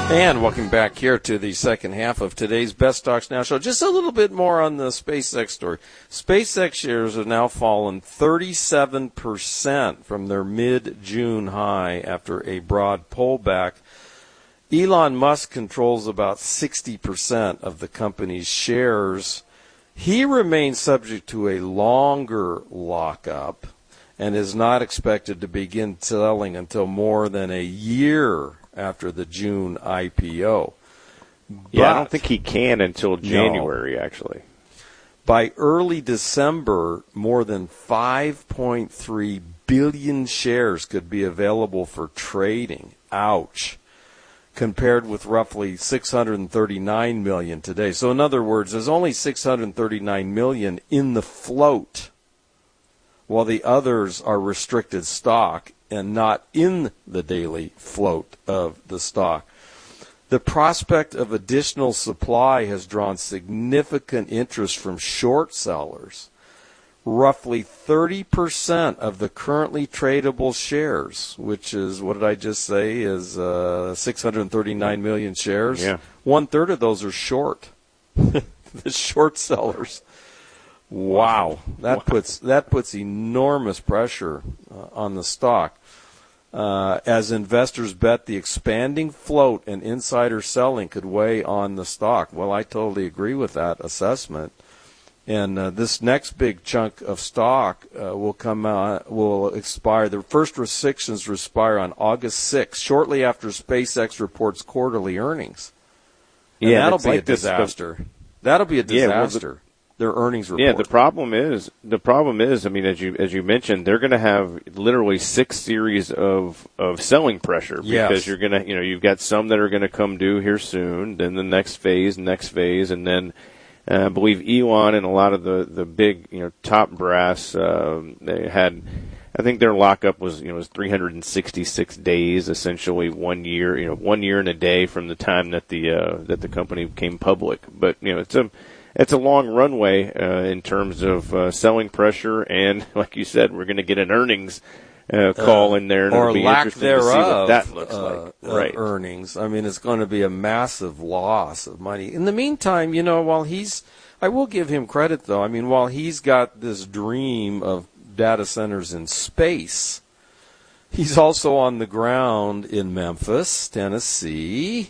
And welcome back here to the second half of today's Best Stocks Now show. Just a little bit more on the SpaceX story. SpaceX shares have now fallen 37% from their mid-June high after a broad pullback. Elon Musk controls about 60% of the company's shares. He remains subject to a longer lockup and is not expected to begin selling until more than a year after the June IPO. Yeah, I don't think he can until January, actually. By early December, more than 5.3 billion shares could be available for trading. Ouch. Compared with roughly 639 million today. So in other words, there's only 639 million in the float, while the others are restricted stock and not in the daily float of the stock. The prospect of additional supply has drawn significant interest from short sellers. Roughly 30% of the currently tradable shares, which is, what did I just say, is 639 million shares. Yeah. 1/3 of those are short. The short sellers. Wow. That puts enormous pressure on the stock. As investors bet the expanding float and insider selling could weigh on the stock. Well, I totally agree with that assessment. And this next big chunk of stock will expire. The first restrictions will expire on August 6th, shortly after SpaceX reports quarterly earnings. And yeah, that'll be a disaster. That'll be a disaster. Their earnings report. Yeah, the problem is, I mean, as you mentioned, they're going to have literally 6 series of selling pressure because you're going to, you've got some that are going to come due here soon, then the next phase, and then I believe Elon and a lot of the big, top brass, they had, I think their lockup was 366 days, essentially 1 year, 1 year and a day from the time that the company became public. But, it's a long runway in terms of selling pressure, and like you said, we're going to get an earnings call in there, and or it'll be lack interesting to see thereof, what that looks like. Right. Earnings. I mean, it's going to be a massive loss of money. In the meantime, while I will give him credit though. I mean, while he's got this dream of data centers in space, he's also on the ground in Memphis, Tennessee.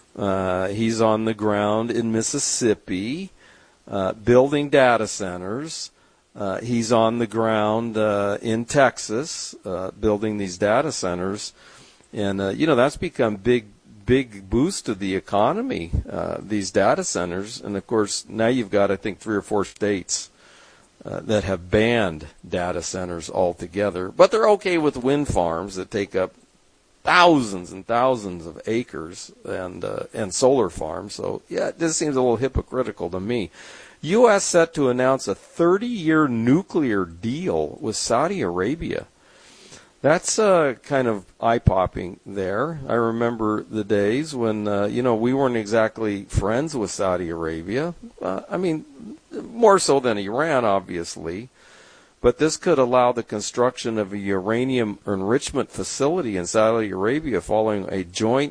He's on the ground in Mississippi. Building data centers. He's on the ground in Texas building these data centers. And, that's become big boost to the economy, these data centers. And, of course, now you've got, I think, 3 or 4 states that have banned data centers altogether. But they're okay with wind farms that take up thousands and thousands of acres and solar farms. So, yeah, it just seems a little hypocritical to me. U.S. set to announce a 30-year nuclear deal with Saudi Arabia. That's kind of eye-popping there. I remember the days when, we weren't exactly friends with Saudi Arabia. I mean, more so than Iran, obviously. But this could allow the construction of a uranium enrichment facility in Saudi Arabia following a joint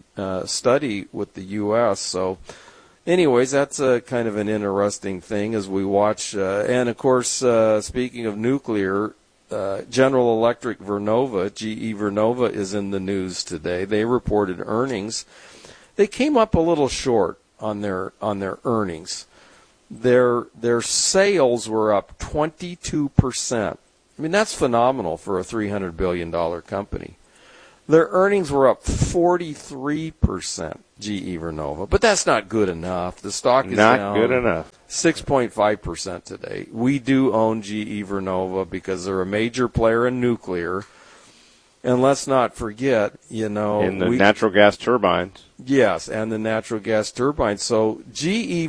study with the U.S. So, anyways, that's a kind of an interesting thing as we watch. And, of course, speaking of nuclear, General Electric Vernova, GE Vernova, is in the news today. They reported earnings. They came up a little short on their earnings. Their sales were up 22%. I mean, that's phenomenal for a $300 billion company. Their earnings were up 43%, GE Vernova. But that's not good enough. The stock is down good enough. 6.5% today. We do own GE Vernova because they're a major player in nuclear. And let's not forget, in the natural gas turbines. Yes, and the natural gas turbines. So GE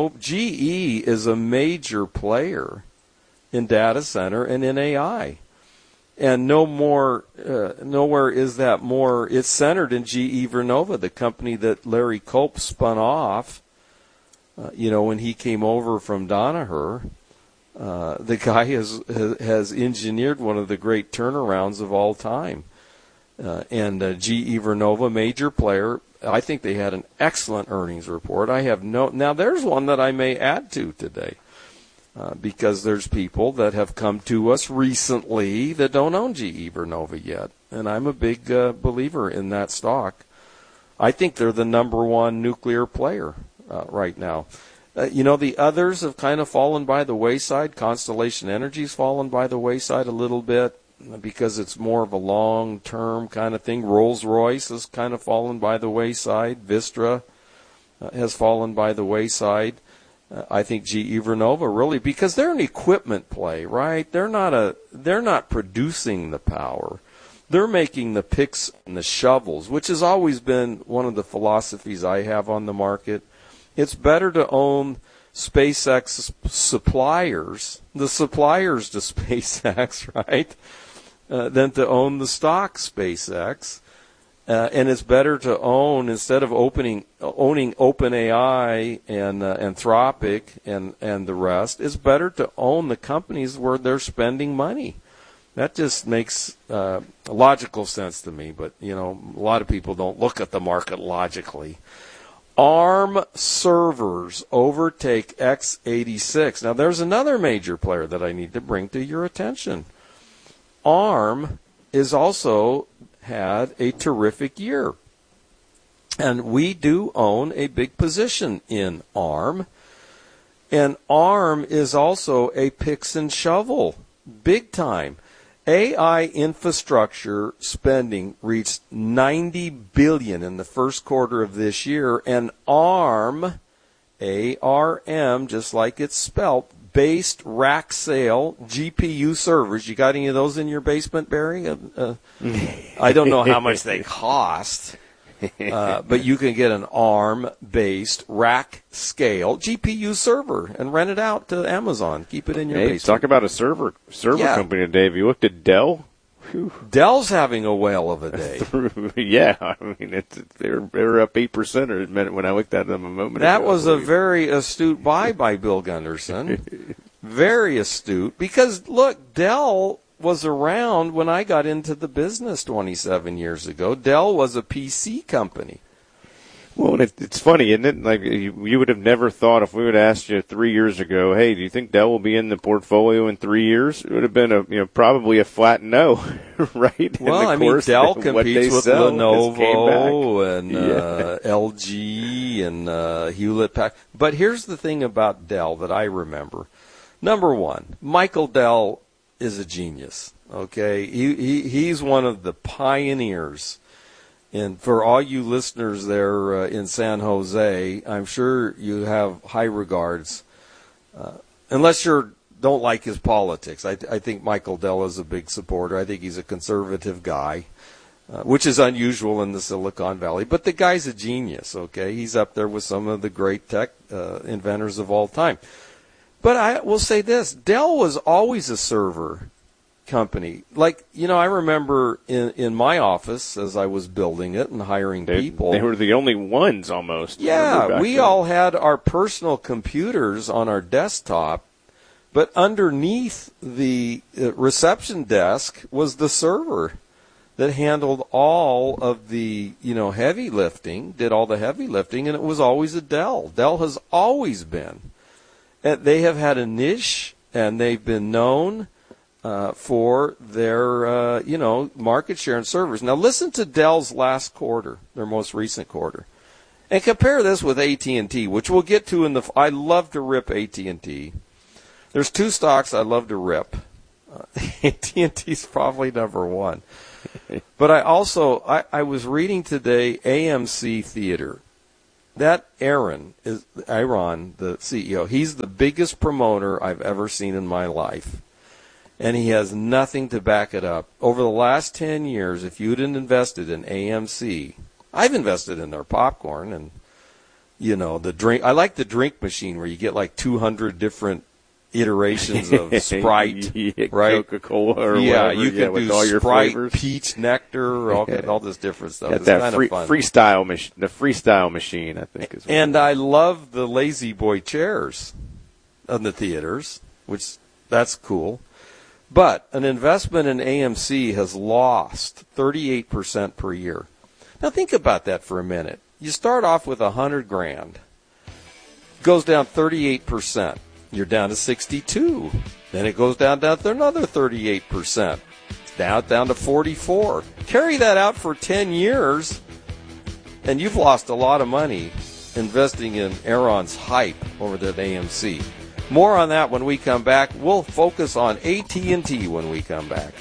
is a major player in data center and in AI. And nowhere is that more. It's centered in GE Vernova, the company that Larry Culp spun off, when he came over from Danaher. The guy has engineered one of the great turnarounds of all time. And GE Vernova, major player. I think they had an excellent earnings report. Now there's one that I may add to today, because there's people that have come to us recently that don't own GE Vernova yet, and I'm a big believer in that stock. I think they're the number one nuclear player right now. The others have kind of fallen by the wayside. Constellation Energy's fallen by the wayside a little bit because it's more of a long-term kind of thing. Rolls-Royce has kind of fallen by the wayside. Vistra has fallen by the wayside. I think GE Vernova really, because they're an equipment play, right? They're not producing the power. They're making the picks and the shovels, which has always been one of the philosophies I have on the market. It's better to own SpaceX suppliers, the suppliers to SpaceX, right, than to own the stock SpaceX. And it's better to own, instead of owning OpenAI and Anthropic and the rest, it's better to own the companies where they're spending money. That just makes logical sense to me, but, a lot of people don't look at the market logically. ARM servers overtake x86. Now, there's another major player that I need to bring to your attention. ARM is also had a terrific year. And we do own a big position in ARM. And ARM is also a picks and shovel, big time. AI infrastructure spending reached $90 billion in the first quarter of this year, and ARM, A-R-M, just like it's spelt, based rack sale GPU servers. You got any of those in your basement, Barry? I don't know how much they cost, but you can get an ARM-based rack scale GPU server and rent it out to Amazon. Keep it in your basement. Talk about a server company today. Have you looked at Dell? Whew. Dell's having a whale of a day. Yeah, I mean, they're up 8% when I looked at them a moment ago. That was a very astute buy by Bill Gunderson. Very astute. Because, look, Dell was around when I got into the business 27 years ago. Dell was a PC company. Well, it's funny, isn't it? Like, you would have never thought, if we would have asked you 3 years ago, hey, do you think Dell will be in the portfolio in 3 years? It would have been probably a flat no, right? Well, I mean, Dell competes with Lenovo and LG and Hewlett-Packard. But here's the thing about Dell that I remember. Number one, Michael Dell is a genius. Okay, he's one of the pioneers. And for all you listeners there in San Jose, I'm sure you have high regards. Unless you don't like his politics. I think Michael Dell is a big supporter. I think he's a conservative guy, which is unusual in the Silicon Valley. But the guy's a genius, okay? He's up there with some of the great tech inventors of all time. But I will say this. Dell was always a server company. Like, I remember in my office as I was building it and hiring people. They were the only ones almost. Yeah, we all had our personal computers on our desktop, but underneath the reception desk was the server that handled all of the, heavy lifting, did all the heavy lifting, and it was always a Dell. Dell has always been. And they have had a niche, and they've been known for their, market share in servers. Now, listen to Dell's last quarter, their most recent quarter, and compare this with AT&T, which we'll get to I love to rip AT&T. There's two stocks I love to rip. AT&T's probably number one. But I was reading today AMC Theater. That Aaron, the CEO, he's the biggest promoter I've ever seen in my life. And he has nothing to back it up. Over the last 10 years, if you'd invested in AMC, I've invested in their popcorn and, the drink. I like the drink machine where you get like 200 different iterations of Sprite, right? Coca-Cola or whatever. Yeah, you can do all your Sprite, flavors. peach nectar, all this different stuff. Got that freestyle machine. The freestyle machine, I think, is. And I love the Lazy Boy chairs in the theaters, which that's cool. But an investment in AMC has lost 38% per year. Now think about that for a minute. You start off with $100,000. Goes down 38%. You're down to 62. Then it goes down to another 38%. It's down to 44. Carry that out for 10 years, and you've lost a lot of money investing in Aaron's hype over at AMC. More on that when we come back. We'll focus on AT&T when we come back.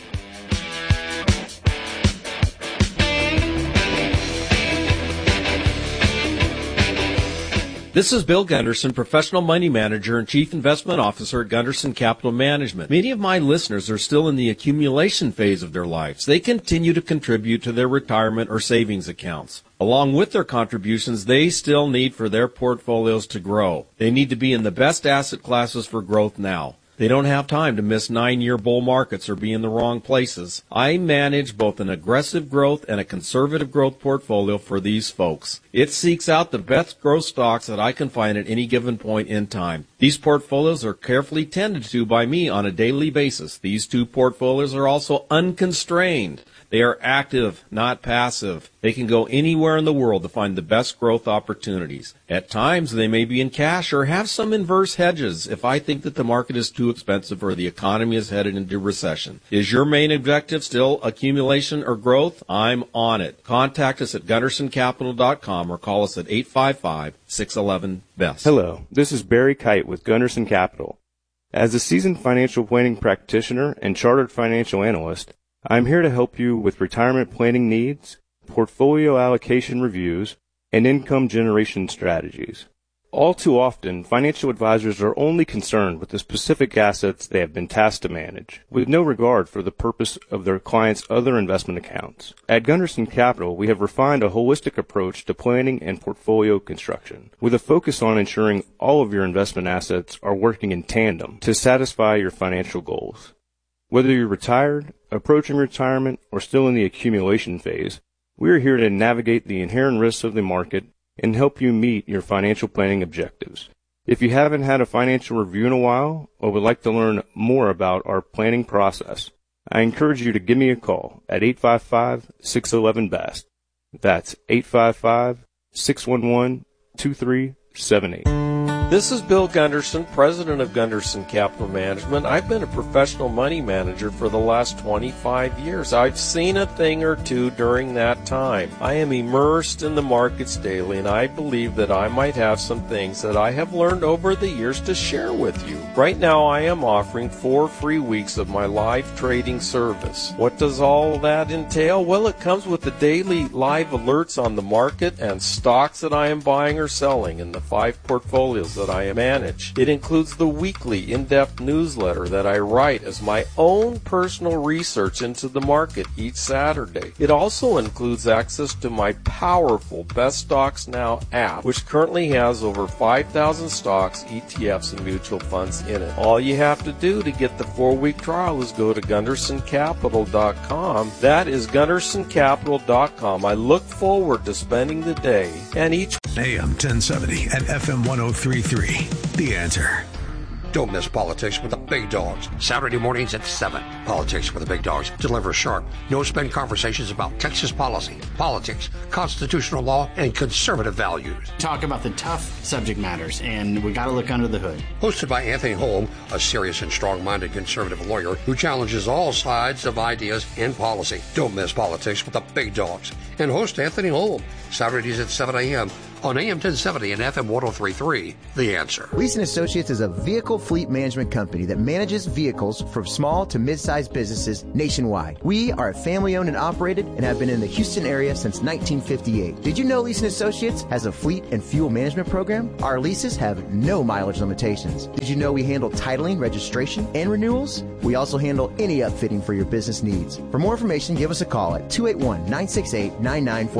This is Bill Gunderson, Professional Money Manager and Chief Investment Officer at Gunderson Capital Management. Many of my listeners are still in the accumulation phase of their lives. They continue to contribute to their retirement or savings accounts. Along with their contributions, they still need for their portfolios to grow. They need to be in the best asset classes for growth now. They don't have time to miss 9-year bull markets or be in the wrong places. I manage both an aggressive growth and a conservative growth portfolio for these folks. It seeks out the best growth stocks that I can find at any given point in time. These portfolios are carefully tended to by me on a daily basis. These two portfolios are also unconstrained. They are active, not passive. They can go anywhere in the world to find the best growth opportunities. At times, they may be in cash or have some inverse hedges if I think that the market is too expensive or the economy is headed into recession. Is your main objective still accumulation or growth? I'm on it. Contact us at GundersonCapital.com or call us at 855-611-BEST. Hello, this is Barry Kite with Gunderson Capital. As a seasoned financial planning practitioner and chartered financial analyst, I'm here to help you with retirement planning needs, portfolio allocation reviews, and income generation strategies. All too often, financial advisors are only concerned with the specific assets they have been tasked to manage, with no regard for the purpose of their clients' other investment accounts. At Gunderson Capital, we have refined a holistic approach to planning and portfolio construction, with a focus on ensuring all of your investment assets are working in tandem to satisfy your financial goals. Whether you're retired, approaching retirement, or still in the accumulation phase, we are here to navigate the inherent risks of the market and help you meet your financial planning objectives. If you haven't had a financial review in a while or would like to learn more about our planning process, I encourage you to give me a call at 855-611-BEST. That's 855-611-2378. This is Bill Gunderson, president of Gunderson Capital Management. I've been a professional money manager for the last 25 years. I've seen a thing or two during that time. I am immersed in the markets daily, and I believe that I might have some things that I have learned over the years to share with you. Right now, I am offering 4 free weeks of my live trading service. What does all that entail? Well, it comes with the daily live alerts on the market and stocks that I am buying or selling in the 5 portfolios that I manage. It includes the weekly in-depth newsletter that I write as my own personal research into the market each Saturday. It also includes access to my powerful Best Stocks Now app, which currently has over 5,000 stocks, ETFs, and mutual funds in it. All you have to do to get the 4-week trial is go to GundersonCapital.com. That is GundersonCapital.com. I look forward to spending the day and each AM 1070 and FM 103.3. The Answer. Don't miss Politics with the Big Dogs. Saturday mornings at 7. Politics with the Big Dogs deliver sharp, no-spin conversations about Texas policy, politics, constitutional law, and conservative values. Talk about the tough subject matters, and we got to look under the hood. Hosted by Anthony Holm, a serious and strong-minded conservative lawyer who challenges all sides of ideas and policy. Don't miss Politics with the Big Dogs. And host Anthony Holm, Saturdays at 7 a.m. on AM 1070 and FM 103.3, The Answer. Leeson Associates is a vehicle fleet management company that manages vehicles for small to mid-sized businesses nationwide. We are family-owned and operated and have been in the Houston area since 1958. Did you know Leeson Associates has a fleet and fuel management program? Our leases have no mileage limitations. Did you know we handle titling, registration, and renewals? We also handle any upfitting for your business needs. For more information, give us a call at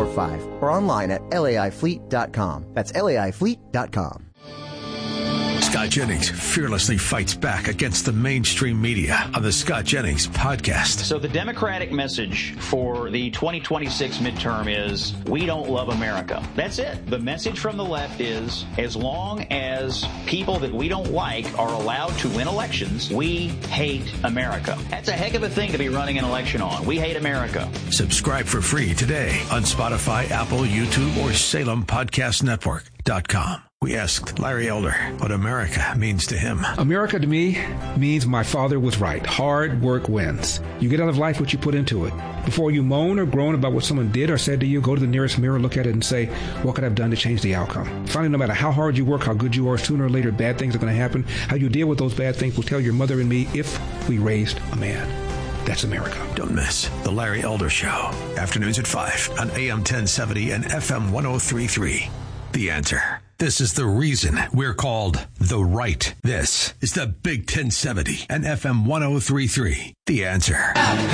281-968-9945 or online at laifleet.com. That's laifleet.com. Scott Jennings fearlessly fights back against the mainstream media on the Scott Jennings podcast. So the Democratic message for the 2026 midterm is, we don't love America. That's it. The message from the left is, as long as people that we don't like are allowed to win elections, we hate America. That's a heck of a thing to be running an election on. We hate America. Subscribe for free today on Spotify, Apple, YouTube, or SalemPodcastNetwork.com. We asked Larry Elder what America means to him. America to me means my father was right. Hard work wins. You get out of life what you put into it. Before you moan or groan about what someone did or said to you, go to the nearest mirror, look at it, and say, what could I have done to change the outcome? Finally, no matter how hard you work, how good you are, sooner or later, bad things are going to happen. How you deal with those bad things will tell your mother and me if we raised a man. That's America. Don't miss The Larry Elder Show. Afternoons at 5 on AM 1070 and FM 1033. The Answer. This is the reason we're called The Right. This is the Big 1070 and FM 1033. The Answer.